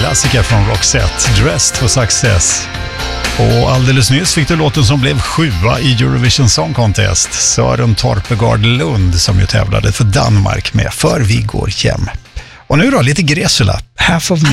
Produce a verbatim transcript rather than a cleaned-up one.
klassiker från Roxette, Dressed for Success. Och alldeles nyss fick du låten som blev sjua i Eurovision Song Contest, Sören Torpegard Lund, som ju tävlade för Danmark med För vi går hem. Och nu då, lite Gresula, Half of Me.